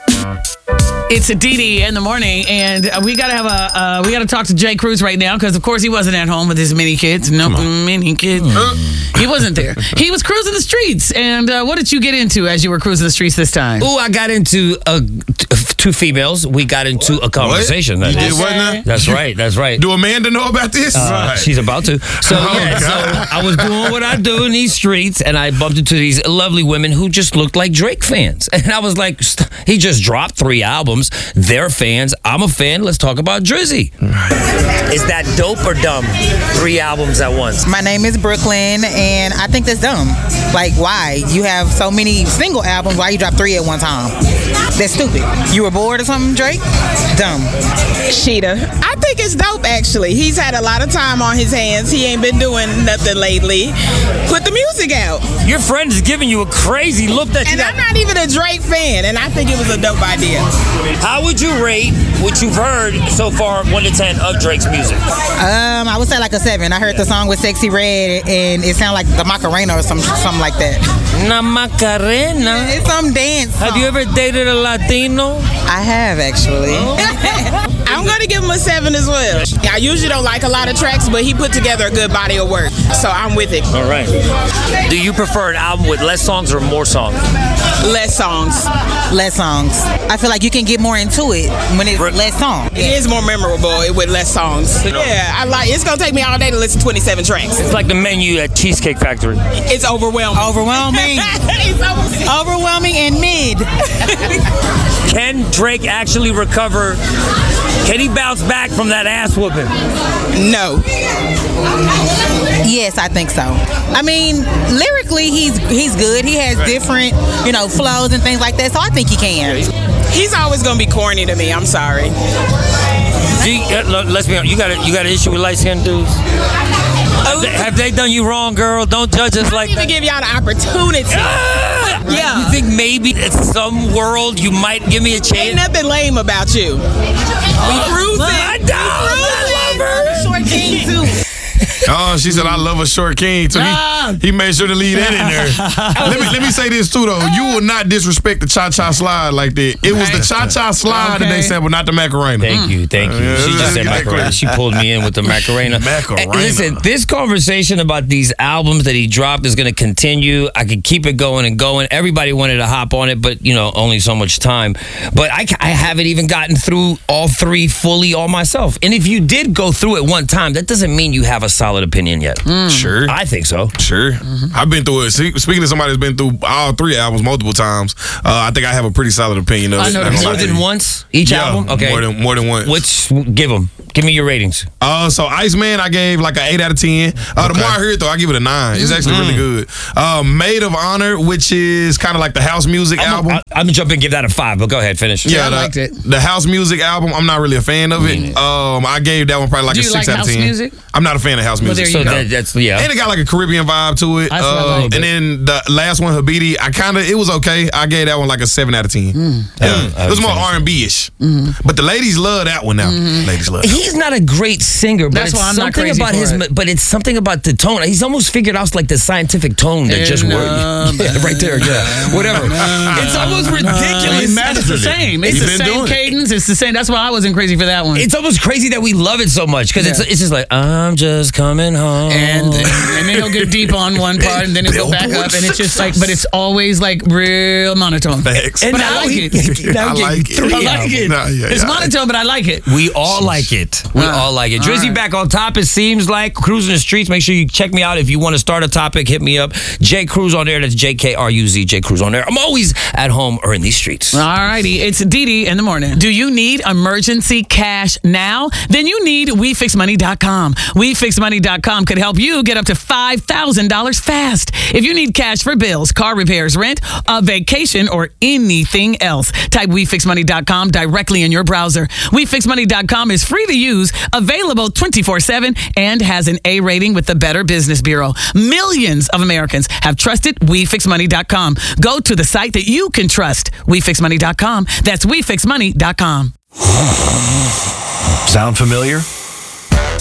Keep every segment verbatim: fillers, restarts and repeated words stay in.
It's a Dee Dee in the morning, and we gotta have a uh, we gotta talk to Jay Cruz right now because of course he wasn't at home with his mini kids. No mini kids. Mm. He wasn't there. He was cruising the streets. And uh, what did you get into as you were cruising the streets this time? Oh, I got into uh, t- two females. We got into a conversation. What? You That's, did what now? that's right. That's right. Do Amanda know about this? Uh, Right. She's about to. So Oh, yeah, so God. I was doing what I do in these streets, and I bumped into these lovely women who just looked like Drake fans, and I was like, st- he just dropped three albums. They're fans. I'm a fan. Let's talk about Drizzy. Is that dope or dumb? Three albums at once. My name is Brooklyn, and I think that's dumb. Like, why? You have so many single albums. Why you drop three at one time? That's stupid. You were bored or something, Drake? Dumb. Sheeta. I think it's dope, actually. He's had a lot of time on his hands. He ain't been doing nothing lately. Put the music out. Your friend is giving you a crazy look that you And got. I'm not even a Drake fan, and I think it was a dope idea. How would you rate what you've heard so far, one to ten, of Drake's music? Um, I would say like a seven. I heard the song with Sexy Red, and it sounded like the Macarena or some, something like that. Na Macarena. It's some dance song. Have you ever dated a Latino? I have, actually. I'm going to give him a seven as well. I usually don't like a lot of tracks, but he put together a good body of work, so I'm with it. All right. Do you prefer an album with less songs or more songs? Less songs. Less songs. I feel like you can get more into it when it's less songs. It is more memorable with less songs. Yeah, I like. It's gonna take me all day to listen to twenty-seven tracks. It's like the menu at Cheesecake Factory. It's overwhelming. Overwhelming. It's overwhelming. Overwhelming and mid. Can Drake actually recover? Can he bounce back from that ass whooping? No. Yes, I think so. I mean, lyrically, he's he's good. He has different, you know, flows and things like that. So I think he can. He's always gonna be corny to me. I'm sorry. Do you, uh, let's be honest. You got a, you got an issue with light skinned dudes? Have they, have they done you wrong, girl? Don't judge us like I didn't that. even give y'all the opportunity. Ah! Yeah. You think maybe in some world you might give me a Ain't chance? nothing lame about you. We cruising. I know. I love her. Short king too. Oh, she said, I love a short king. So Ah. he, he made sure to leave that in there. let me let me say this, too, though. You will not disrespect the cha-cha slide like that. It was the cha-cha slide that they Okay. sampled, not the Macarena. Thank you, thank you. Yeah, She just said exactly. Macarena. She pulled me in with the Macarena. Macarena. And listen, this conversation about these albums that he dropped is going to continue. I could keep it going and going. Everybody wanted to hop on it, but, you know, only so much time. But I, I haven't even gotten through all three fully all myself. And if you did go through it one time, that doesn't mean you have a solid opinion yet. Sure. I think so. Sure. I've been through it. See, speaking of somebody that's been through all three albums multiple times, uh, I think I have a pretty solid opinion of I it. know Not gonna More lie to than you. once each Yeah, album? Okay. More than, more than once. What's, give them. Give me your ratings. Uh, so Iceman, I gave like an eight out of ten. Uh, The Okay. more I hear it, though, I give it a nine. It's actually really good. Uh, Maid of Honor, which is kind of like the house music I'm album. going to jump in and give that a five, but go ahead, finish. Yeah, I the, liked it. The house music album, I'm not really a fan of it. neither. Um, I gave that one probably like Do a you six like out of house ten. music? I'm not a fan of house music. there So you go. that, that's, yeah. And it got like a Caribbean vibe to it. That's what I Uh, like. and then the last one, Habiti, I kind of, it was okay. I gave that one like a seven out of ten. Mm. Yeah. I It was more finished R and B-ish. Mm-hmm. But the ladies love that one now. Ladies love that. He's not a great singer, but That's it's why I'm not something crazy about for his. it. But it's something about the tone. He's almost figured out like the scientific tone that just And, works. uh, Yeah, right there, yeah, whatever. It's almost ridiculous. It's, it's the same. It's He's the been same doing it. cadence. It's the same. That's why I wasn't crazy for that one. It's almost crazy that we love it so much because it's Yeah. it's just like I'm just coming home. and and then he'll get deep on one part, and then he'll go back up, and it's just like, but it's always like real monotone. Facts. And but now I like he- it. now I he like gave it. three I like albums. it. Nah, yeah, it's yeah. monotone, but I like it. We all like it. We Ah, all like it. all Drizzy right. back on top, it seems like. Cruising the streets. Make sure you check me out. If you want to start a topic, hit me up. J Cruz on there. That's J K R U Z. J Cruz on there. I'm always at home or in these streets. All righty, it's Dee Dee in the morning. Do you need emergency cash now? Then you need we fix money dot com. we fix money dot com could help you get up to five thousand dollars fast. If you need cash for bills, car repairs, rent, a vacation, or anything else, type we fix money dot com directly in your browser. we fix money dot com is free to use, available twenty-four seven, and has an A rating with the Better Business Bureau. Millions of Americans have trusted we fix money dot com. Go to the site that you can trust, we fix money dot com. That's we fix money dot com. Sound familiar?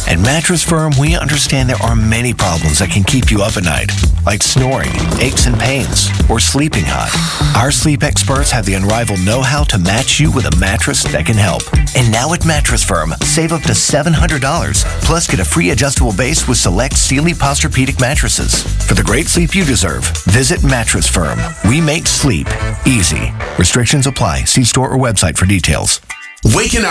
At Mattress Firm, we understand there are many problems that can keep you up at night, like snoring, aches and pains, or sleeping hot. Our sleep experts have the unrivaled know-how to match you with a mattress that can help. And now at Mattress Firm, save up to seven hundred dollars, plus get a free adjustable base with select Sealy Posturepedic mattresses. For the great sleep you deserve, visit Mattress Firm. We make sleep easy. Restrictions apply. See store or website for details. Waking up